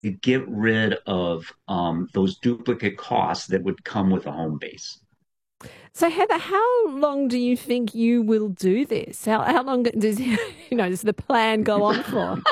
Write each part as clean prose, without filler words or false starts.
to get rid of those duplicate costs that would come with a home base. So Heather, how long do you think you will do this? How long does does the plan go on for?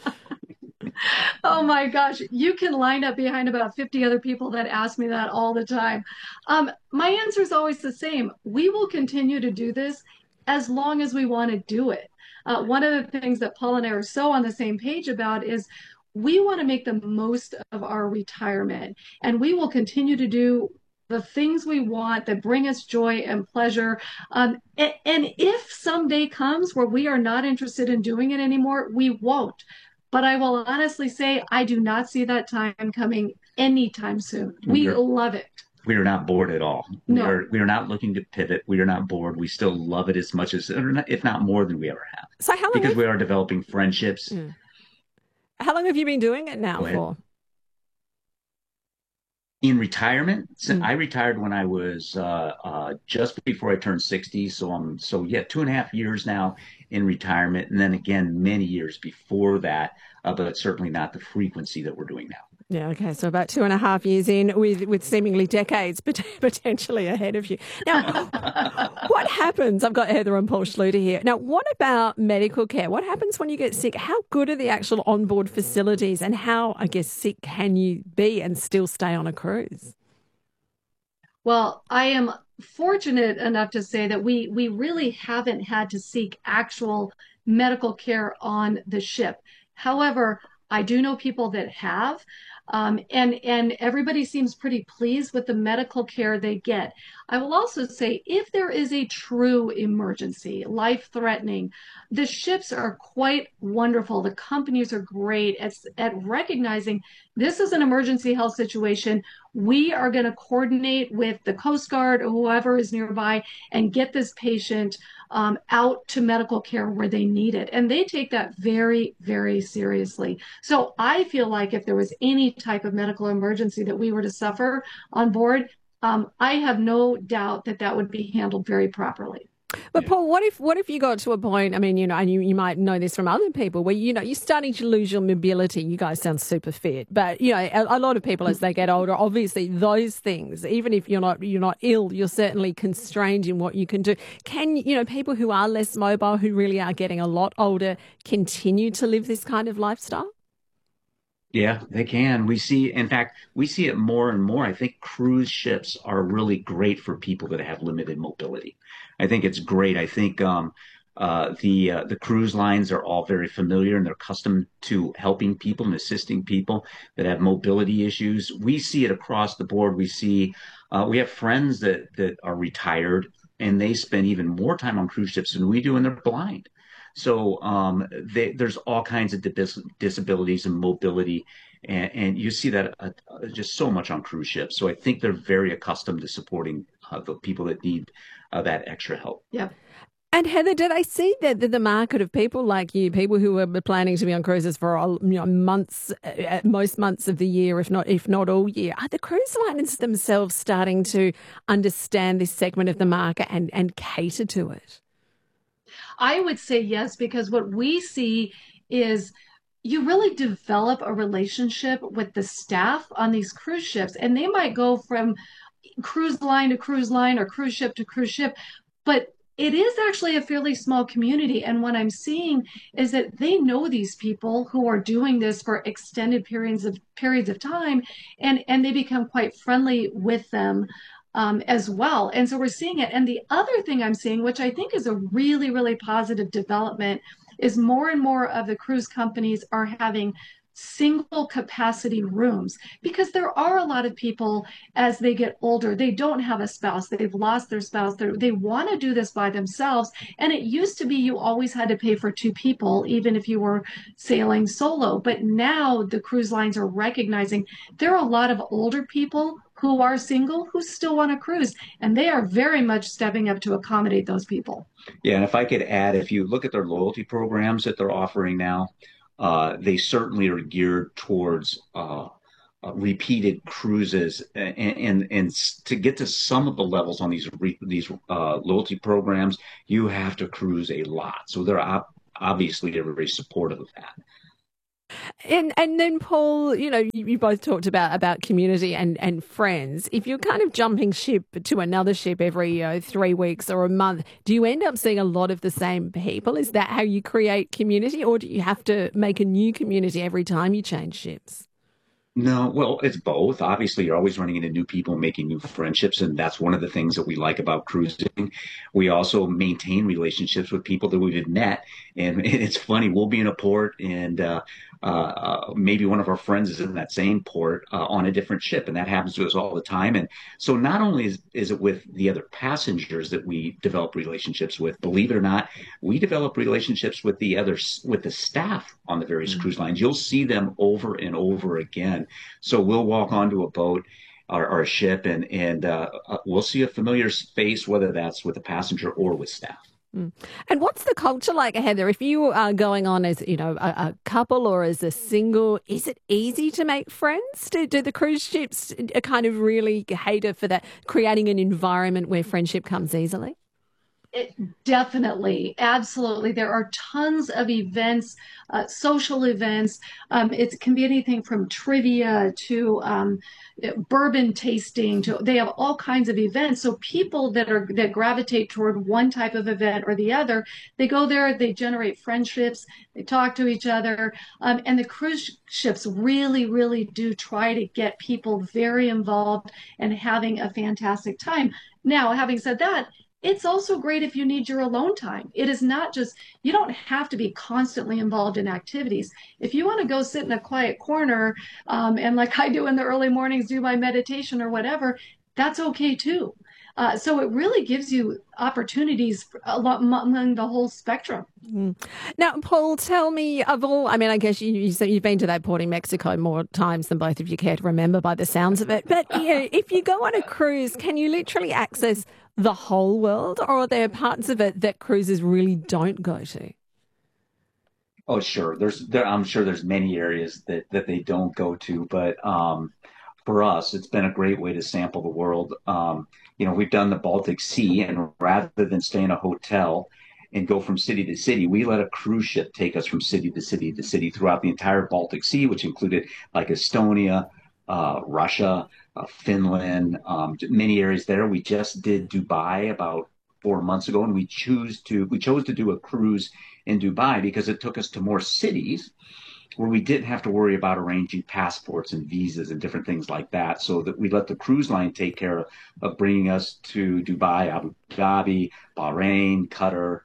Oh my gosh, you can line up behind about 50 other people that ask me that all the time. My answer is always the same. We will continue to do this as long as we want to do it. One of the things that Paul and I are so on the same page about is we want to make the most of our retirement, and we will continue to do the things we want that bring us joy and pleasure. And if someday comes where we are not interested in doing it anymore, we won't. But I will honestly say I do not see that time coming anytime soon. We We're love it. we are not bored at all. No. We are not looking to pivot. We are not bored. We still love it as much as, if not more than we ever have, So how long because have we are developing friendships. yeah. How long have you been doing it now Go ahead. for? In retirement, Mm. I retired when I was just before I turned 60. So yeah, 2.5 years now in retirement, and then again many years before that, but certainly not the frequency that we're doing now. Yeah, okay. So about 2.5 years in with seemingly decades potentially ahead of you. Now, what happens? I've got Heather and Paul Schluter here. Now, what about medical care? What happens when you get sick? How good are the actual onboard facilities, and how, I guess, sick can you be and still stay on a cruise? Well, I am fortunate enough to say that we really haven't had to seek actual medical care on the ship. However, I do know people that have, and everybody seems pretty pleased with the medical care they get. I will also say, if there is a true emergency, life-threatening, the ships are quite wonderful. The companies are great at recognizing this is an emergency health situation. We are going to coordinate with the Coast Guard or whoever is nearby and get this patient out to medical care where they need it. And they take that very, very seriously. So I feel like if there was any type of medical emergency that we were to suffer on board, I have no doubt that that would be handled very properly. But Paul, what if you got to a point? I mean, and you might know this from other people, where you're starting to lose your mobility. You guys sound super fit, but a lot of people as they get older, obviously those things, even if you're not ill, you're certainly constrained in what you can do. Can people who are less mobile, who really are getting a lot older, continue to live this kind of lifestyle? Yeah, they can. In fact, we see it more and more. I think cruise ships are really great for people that have limited mobility. I think it's great. I think the cruise lines are all very familiar and they're accustomed to helping people and assisting people that have mobility issues. We see it across the board. We have friends that are retired and they spend even more time on cruise ships than we do, and they're blind. So there's all kinds of disabilities and mobility, and you see that just so much on cruise ships. So I think they're very accustomed to supporting the people that need that extra help. Yeah. And Heather, did I see that the market of people like you, people who are planning to be on cruises for months, most months of the year, if not all year, are the cruise lines themselves starting to understand this segment of the market and cater to it? I would say yes, because what we see is you really develop a relationship with the staff on these cruise ships, and they might go from cruise line to cruise line or cruise ship to cruise ship, but it is actually a fairly small community. And what I'm seeing is that they know these people who are doing this for extended periods of time, and they become quite friendly with them as well. And so we're seeing it. And the other thing I'm seeing, which I think is a really, really positive development, is more and more of the cruise companies are having single capacity rooms, because there are a lot of people as they get older, they don't have a spouse, they've lost their spouse, they want to do this by themselves. And it used to be you always had to pay for two people even if you were sailing solo, but now the cruise lines are recognizing there are a lot of older people who are single who still want to cruise, and they are very much stepping up to accommodate those people. Yeah, and if I could add, if you look at their loyalty programs that they're offering now, they certainly are geared towards repeated cruises, and to get to some of the levels on these loyalty programs, you have to cruise a lot. So they're obviously very supportive of that. And then Paul, you both talked about community and friends. If you're kind of jumping ship to another ship every 3 weeks or a month, do you end up seeing a lot of the same people? Is that how you create community, or do you have to make a new community every time you change ships? No, well, it's both. Obviously, you're always running into new people, making new friendships, and that's one of the things that we like about cruising. We also maintain relationships with people that we've met, and it's funny. We'll be in a port, and maybe one of our friends is in that same port on a different ship, and that happens to us all the time. And so, not only is it with the other passengers that we develop relationships with, believe it or not, we develop relationships with the staff on the various cruise lines. You'll see them over and over again. So we'll walk onto a boat or a ship, and we'll see a familiar face, whether that's with a passenger or with staff. Mm. And what's the culture like, Heather? If you are going on as, a couple or as a single, is it easy to make friends? Do the cruise ships kind of really cater for that, creating an environment where friendship comes easily? It definitely, absolutely. There are tons of events, social events. It can be anything from trivia to bourbon tasting. To they have all kinds of events. So people that gravitate toward one type of event or the other, they go there. They generate friendships. They talk to each other, and the cruise ships really, really do try to get people very involved and having a fantastic time. Now, having said that, it's also great if you need your alone time. It is not just, you don't have to be constantly involved in activities. If you want to go sit in a quiet corner, and like I do in the early mornings, do my meditation or whatever, that's okay too. So it really gives you opportunities among the whole spectrum. Mm. Now, Paul, tell me of all, I mean, I guess you said you've been to that port in Mexico more times than both of you care to remember by the sounds of it. But if you go on a cruise, can you literally access the whole world, or are there parts of it that cruises really don't go to? Oh, sure. I'm sure there's many areas that they don't go to, but for us, it's been a great way to sample the world. We've done the Baltic Sea, and rather than stay in a hotel and go from city to city, we let a cruise ship take us from city to city to city throughout the entire Baltic Sea, which included like Estonia, Russia, Finland, many areas there. We just did Dubai about 4 months ago, and we chose to do a cruise in Dubai because it took us to more cities where we didn't have to worry about arranging passports and visas and different things like that. So that we let the cruise line take care of bringing us to Dubai, Abu Dhabi, Bahrain, Qatar.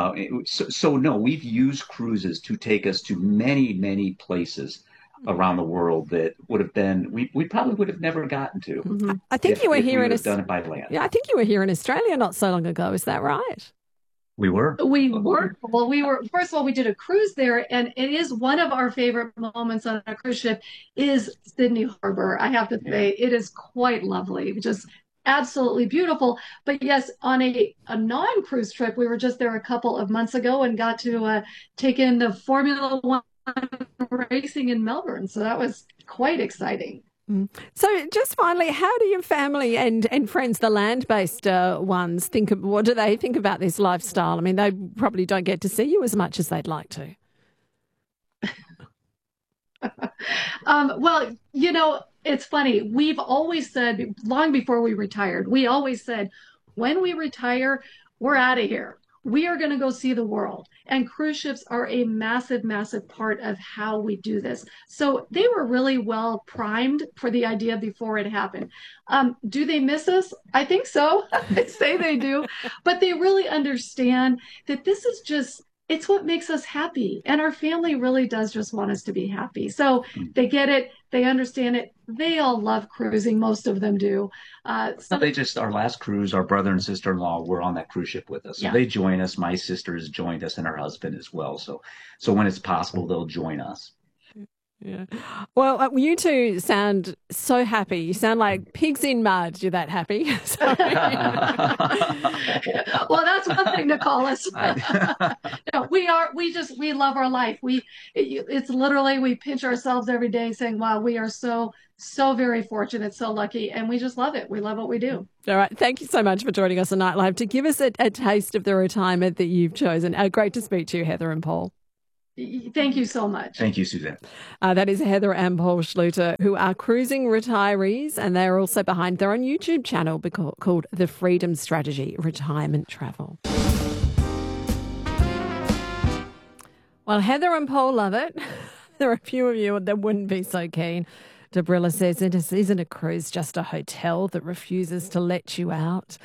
So no, we've used cruises to take us to many, many places around the world that would have been we probably would have never gotten to I think you were if we here would have done it by land. yeah, I think you were here in Australia not so long ago. Is that right? We were. We were, well, first of all, we did a cruise there, and it is one of our favorite moments on a cruise ship is Sydney Harbor. I have to Yeah. say, it is quite lovely, just absolutely beautiful. But yes, on a non-cruise trip, we were just there a couple of months ago and got to take in the Formula One racing in Melbourne. So that was quite exciting. Mm. So, just finally, how do your family and friends, the land-based ones, what do they think about this lifestyle? I mean, they probably don't get to see you as much as they'd like to. Well, it's funny. We've always said, long before we retired, we always said, when we retire, we're out of here. We are going to go see the world. And cruise ships are a massive, massive part of how we do this. So they were really well primed for the idea before it happened. Do they miss us? I think so. I'd say they do. But they really understand that this is just, it's what makes us happy. And our family really does just want us to be happy. So they get it. They understand it. They all love cruising. Most of them do. Well, So they just our last cruise, our brother and sister-in-law were on that cruise ship with us. So yeah. they join us. My sister has joined us and her husband as well. So when it's possible, they'll join us. Yeah. Well, you two sound so happy. You sound like pigs in mud. You're that happy. Well, that's one thing to call us. No, we love our life. It's literally, we pinch ourselves every day saying, wow, we are so, so very fortunate, so lucky. And we just love it. We love what we do. All right. Thank you so much for joining us on Nightlife to give us a taste of the retirement that you've chosen. Great to speak to you, Heather and Paul. Thank you so much. Thank you, Suzanne. That is Heather and Paul Schluter, who are cruising retirees, and they're also behind their own YouTube channel called The Freedom Strategy Retirement Travel. Well, Heather and Paul love it. There are a few of you that wouldn't be so keen. Debrilla says, isn't a cruise just a hotel that refuses to let you out?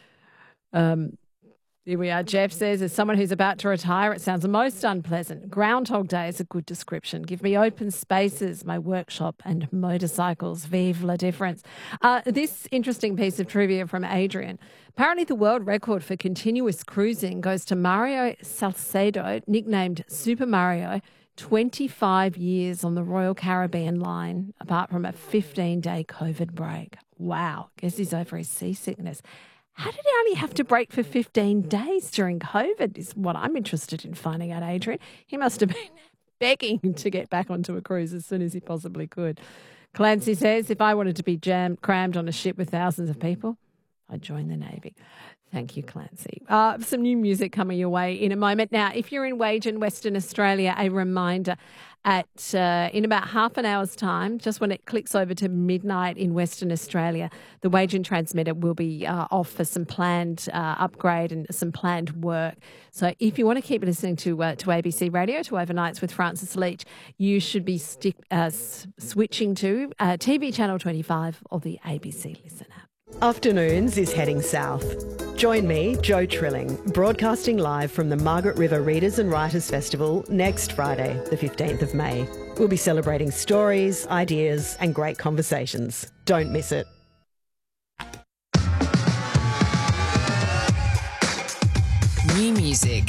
Here we are. Jeff says, as someone who's about to retire, it sounds most unpleasant. Groundhog Day is a good description. Give me open spaces, my workshop and motorcycles. Vive la difference. This interesting piece of trivia from Adrian. Apparently the world record for continuous cruising goes to Mario Salcedo, nicknamed Super Mario, 25 years on the Royal Caribbean line, apart from a 15-day COVID break. Wow. Guess he's over his seasickness. How did he only have to break for 15 days during COVID is what I'm interested in finding out, Adrian. He must have been begging to get back onto a cruise as soon as he possibly could. Clancy says, if I wanted to be crammed on a ship with thousands of people, I'd join the Navy. Thank you, Clancy. Some new music coming your way in a moment. Now, if you're in Wage in Western Australia, a reminder in about half an hour's time, just when it clicks over to midnight in Western Australia, the Wage and Transmitter will be off for some planned upgrade and some planned work. So if you want to keep listening to ABC Radio, to Overnights with Francis Leach, you should be switching to TV Channel 25 or the ABC Listen app. Afternoons is heading south. Join me, Jo Trilling, broadcasting live from the Margaret River Readers and Writers Festival next Friday, the 15th of May. We'll be celebrating stories, ideas and great conversations. Don't miss it. New music.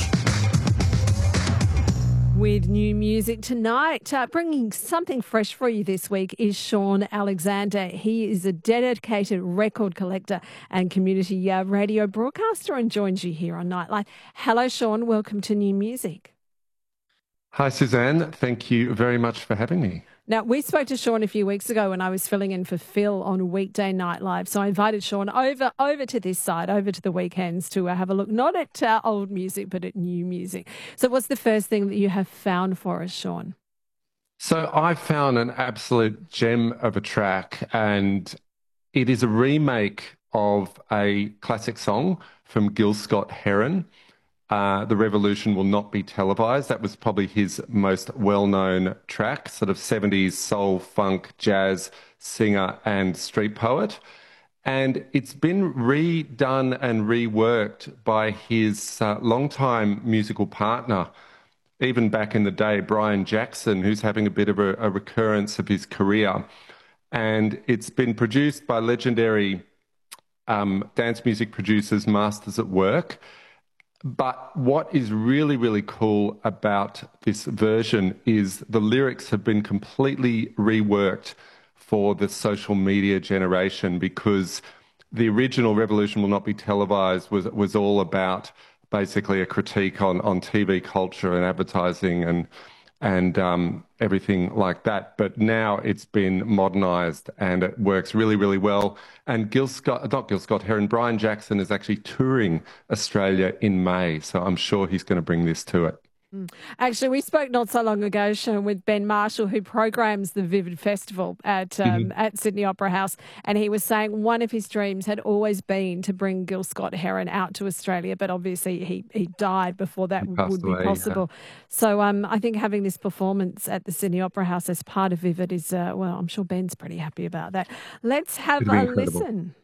With new music tonight, bringing something fresh for you this week is Sean Alexander. He is a dedicated record collector and community radio broadcaster and joins you here on Nightlife. Hello, Sean. Welcome to New Music. Hi, Suzanne. Thank you very much for having me. Now, we spoke to Sean a few weeks ago when I was filling in for Phil on Weekday Night Live. So I invited Sean over to this side, over to the weekends to have a look, not at old music, but at new music. So what's the first thing that you have found for us, Sean? So I found an absolute gem of a track, and it is a remake of a classic song from Gil Scott-Heron. The Revolution Will Not Be Televised. That was probably his most well-known track, sort of 70s soul, funk, jazz singer and street poet. And it's been redone and reworked by his longtime musical partner, even back in the day, Brian Jackson, who's having a bit of a recurrence of his career. And it's been produced by legendary dance music producers, Masters at Work. But what is really, really cool about this version is the lyrics have been completely reworked for the social media generation, because the original Revolution Will Not Be Televised was all about basically a critique on TV culture and advertising and everything like that. But now it's been modernised and it works really, really well. And Brian Jackson is actually touring Australia in May. So I'm sure he's going to bring this to it. Actually, we spoke not so long ago, Sean, with Ben Marshall, who programs the Vivid Festival at Sydney Opera House, and he was saying one of his dreams had always been to bring Gil Scott-Heron out to Australia, but obviously he died before that would be possible. Yeah. So I think having this performance at the Sydney Opera House as part of Vivid is, well, I'm sure Ben's pretty happy about that. Let's have a listen.